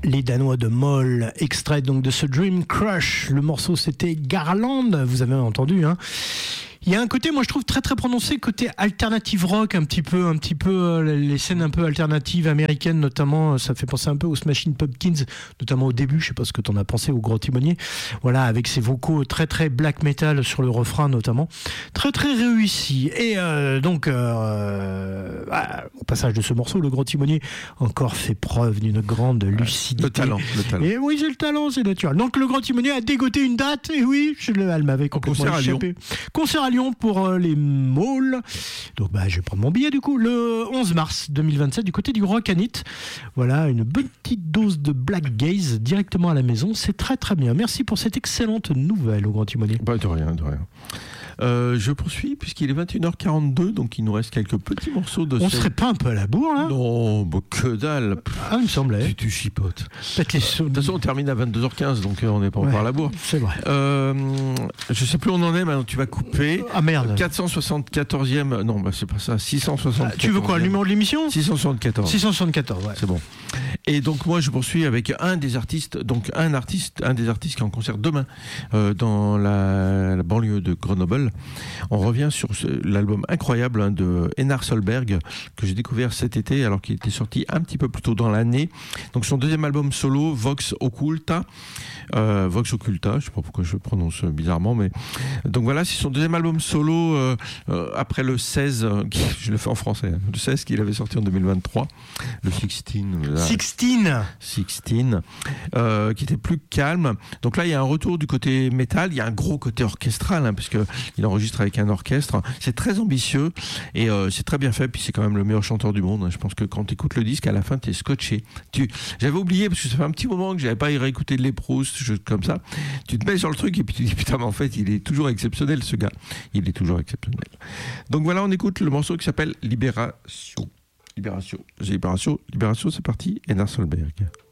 Les Danois de Moll, extrait donc de ce Dream Crush. Le morceau c'était Garland, vous avez entendu, hein. Il y a un côté, moi je trouve très très prononcé, côté alternative rock, un petit peu les scènes un peu alternatives américaines notamment, ça fait penser un peu aux Smashing Pumpkins, notamment au début, je sais pas ce que t'en as pensé, au Gros Timonier, voilà, avec ses vocaux très très black metal sur le refrain notamment, très très réussi. Et au passage de ce morceau, le Gros Timonier encore fait preuve d'une grande lucidité. Le talent. Et oui, j'ai le talent, c'est naturel. Donc le Gros Timonier a dégoté une date, et oui, elle m'avait complètement échappé. Concert à Lyon pour les Mauls. Donc je vais prendre mon billet du coup le 11 mars 2027 du côté du Rockanit. Voilà, une bonne petite dose de Black Gaze directement à la maison, c'est très très bien. Merci pour cette excellente nouvelle au Grand Timonier. De rien. Je poursuis puisqu'il est 21h42, donc il nous reste quelques petits morceaux de... On serait pas un peu à la bourre là? Non, que dalle. Ah, il me semblait. Tu chipotes. De toute façon, on termine à 22h15, donc on n'est pas encore à la bourre. C'est vrai. Je sais plus où on en est, maintenant tu vas couper. Ah merde. 474e, non, c'est pas ça, 674. Tu veux quoi, le numéro de l'émission? 674. 674, ouais. C'est bon. Et donc moi je poursuis avec un des artistes qui est en concert demain dans la banlieue de Grenoble. On revient sur l'album incroyable de Einar Solberg que j'ai découvert cet été alors qu'il était sorti un petit peu plus tôt dans l'année. Donc son deuxième album solo, Vox Occulta, je sais pas pourquoi je prononce bizarrement, mais donc voilà, c'est son deuxième album solo après le 16, je le fais en français, le 16 qu'il avait sorti en 2023, le 16, qui était plus calme. Donc là il y a un retour du côté métal, il y a un gros côté orchestral, puisque il enregistre avec un orchestre, c'est très ambitieux et c'est très bien fait, puis c'est quand même le meilleur chanteur du monde. Je pense que quand tu écoutes le disque, à la fin tu es scotché. J'avais oublié parce que ça fait un petit moment que j'avais pas réécouté de Les Proust, comme ça, tu te mets sur le truc et puis tu dis putain, mais en fait il est toujours exceptionnel, ce gars, il est toujours exceptionnel. Donc voilà, on écoute le morceau qui s'appelle Libération, c'est parti, Einar Solberg.